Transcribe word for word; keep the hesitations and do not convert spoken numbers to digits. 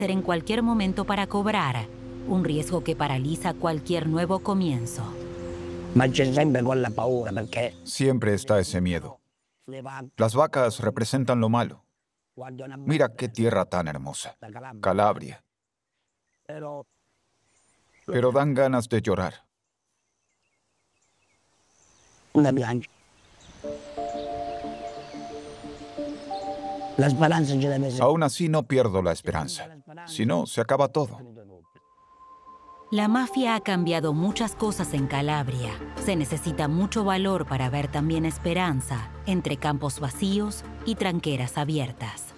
en cualquier momento para cobrar, un riesgo que paraliza cualquier nuevo comienzo. Ma c'è sempre quella paura perché Siempre está ese miedo. le vacche, Las vacas representan lo malo. quando una Mira madre qué tierra tan hermosa. da Calabria, Calabria. però Pero dan ganas de llorar. una piange. La speranza ce deve essere. Aún así no pierdo la esperanza. Si no, se acaba todo. La mafia ha cambiado muchas cosas en Calabria. Se necesita mucho valor para ver también esperanza entre campos vacíos y tranqueras abiertas.